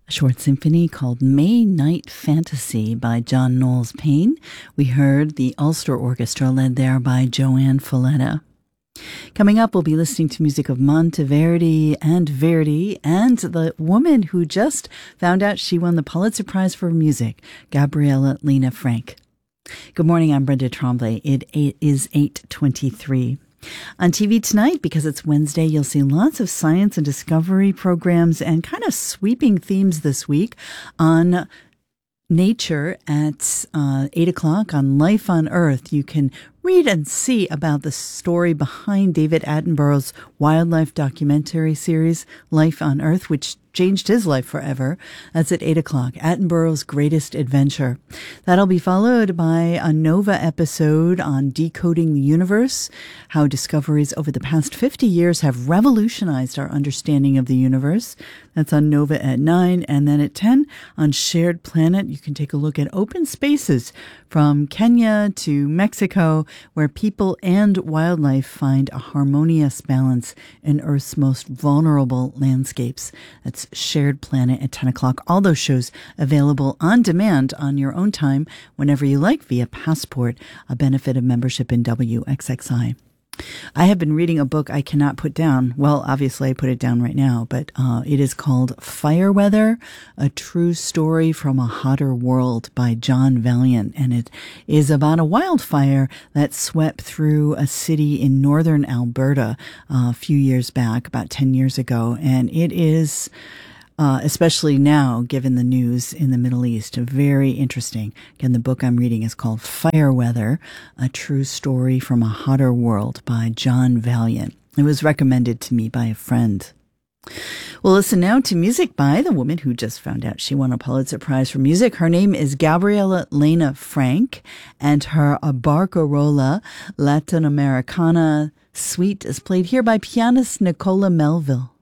A short symphony called May Night Fantasy by John Knowles Paine. We heard the Ulster Orchestra led there by Joanne Folletta. Coming up, we'll be listening to music of Monteverdi and Verdi and the woman who just found out she won the Pulitzer Prize for Music, Gabriella Lena Frank. Good morning, I'm Brenda Tremblay. It is 8:23. On TV tonight, because it's Wednesday, you'll see lots of science and discovery programs and kind of sweeping themes this week on nature at 8 o'clock on Life on Earth. You can read and see about the story behind David Attenborough's wildlife documentary series, Life on Earth, which changed his life forever. That's at 8 o'clock, Attenborough's Greatest Adventure. That'll be followed by a Nova episode on decoding the universe, how discoveries over the past 50 years have revolutionized our understanding of the universe. That's on Nova at 9. And then at 10, on Shared Planet, you can take a look at open spaces from Kenya to Mexico, where people and wildlife find a harmonious balance in Earth's most vulnerable landscapes. That's Shared Planet at 10 o'clock. All those shows available on demand on your own time whenever you like via Passport, a benefit of membership in WXXI. I have been reading a book I cannot put down. Well, obviously I put it down right now, but it is called Fireweather, A True Story from a Hotter World by John Valiant. And it is about a wildfire that swept through a city in northern Alberta a few years back, about 10 years ago. And it is especially now, given the news in the Middle East, very interesting. Again, the book I'm reading is called Fireweather, A True Story from a Hotter World by John Valiant. It was recommended to me by a friend. We'll listen now to music by the woman who just found out she won a Pulitzer Prize for Music. Her name is Gabriella Lena Frank, and her Barcarola Latinoamericana suite is played here by pianist Nicola Melville.